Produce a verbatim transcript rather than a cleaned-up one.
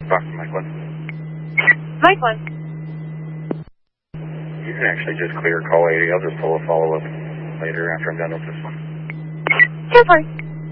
Boston, Mike one. Mike one. You can actually just clear call eighty. I'll just pull a follow-up later after I'm done with this one. ten four.